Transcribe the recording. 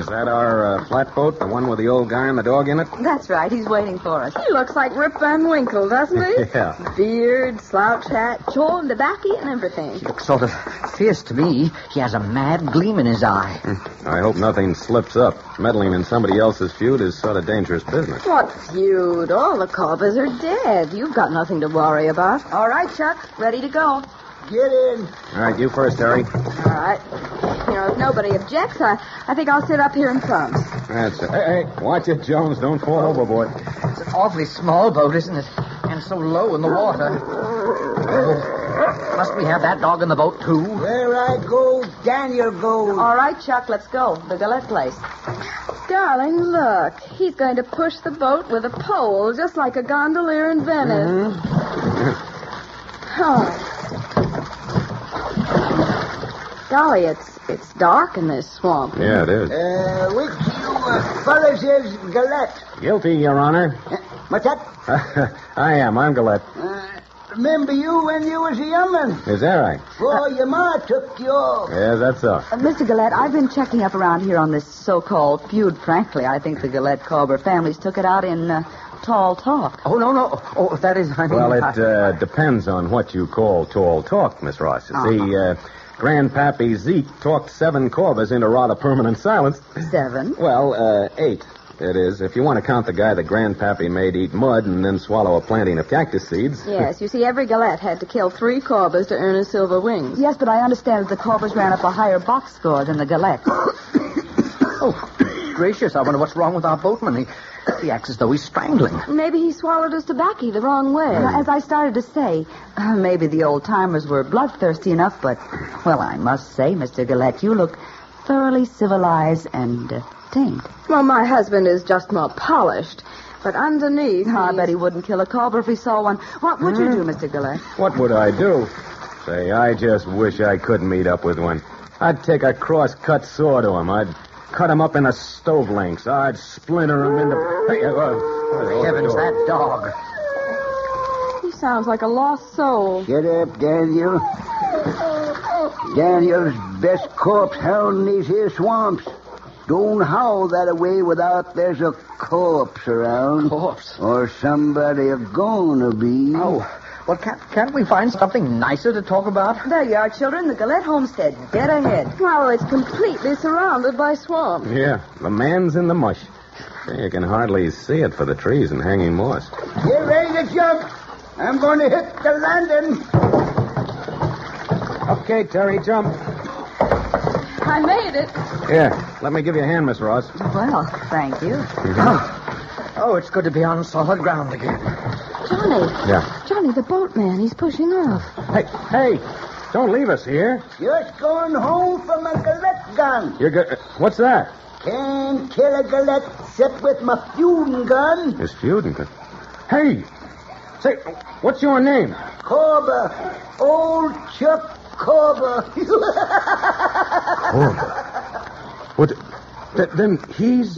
that our flatboat, the one with the old guy and the dog in it? That's right. He's waiting for us. He looks like Rip Van Winkle, doesn't he? Yeah. Beard, slouch hat, chaw and tobacco and everything. He looks sort of fierce to me. He has a mad gleam in his eye. I hope nothing slips up. Meddling in somebody else's feud is sort of dangerous business. What feud? All the Corbers are dead. You've got nothing to worry about. All right, Chuck. Ready to go. Get in. All right, you first, Terry. All right. If nobody objects, I think I'll sit up here in front. That's it. Hey, watch it, Jones. Don't fall overboard. It's an awfully small boat, isn't it? And so low in the water. Oh, must we have that dog in the boat, too? Where I go, Daniel goes. All right, Chuck, let's go. The Galette place. Darling, look. He's going to push the boat with a pole, just like a gondolier in Venice. Oh. Golly, it's dark in this swamp. Yeah, it is. Which you fellas is Galette? Guilty, Your Honor. What's that? I'm Galette. Remember you when you was a young'un? Is that right? Boy, your ma took you off. Yeah, that's so. Mr. Galette, I've been checking up around here on this so-called feud. Frankly, I think the Galette-Corber families took it out in tall talk. Oh, no. Oh, that is... Well, it depends on what you call tall talk, Miss Ross. You see, Grandpappy Zeke talked 7 Corbers into rather permanent silence. 7? Well, 8, it is. If you want to count the guy that Grandpappy made eat mud and then swallow a planting of cactus seeds. Yes, you see, every Galette had to kill 3 Corbers to earn his silver wings. Yes, but I understand that the Corbers ran up a higher box score than the Galette. Oh, gracious, I wonder what's wrong with our boatman. He acts as though he's strangling. Maybe he swallowed his tobacco the wrong way. As I started to say, maybe the old-timers were bloodthirsty enough, but, well, I must say, Mr. Galette, you look thoroughly civilized and tamed. Well, my husband is just more polished, but underneath... I bet he wouldn't kill a Corber if he saw one. What would you do, Mr. Galette? What would I do? Say, I just wish I could meet up with one. I'd take a cross-cut saw to him. I'd cut him up into stove lengths. I'd splinter him into... Hey, Heavens, that dog. He sounds like a lost soul. Get up, Daniel. Daniel's best corpse hound in these here swamps. Don't howl that away without there's a corpse around. Corpse? Or somebody a-gonna be. Oh, well, can't we find something nicer to talk about? There you are, children. The Galette homestead, dead ahead. Well, it's completely surrounded by swamp. Yeah, the man's in the mush. You can hardly see it for the trees and hanging moss. Get ready to jump. I'm going to hit the landing. Okay, Terry, jump. I made it. Yeah, let me give you a hand, Miss Ross. Well, thank you. Oh, it's good to be on solid ground again. Johnny. Yeah. Johnny, the boatman. He's pushing off. Hey, don't leave us here. Just going home from a Galette gun. You're good. What's that? Can't kill a Galette except with my fusing gun. Miss Feuden. Hey, say, what's your name? Corber. Old Chuck Corber. What? Then he's...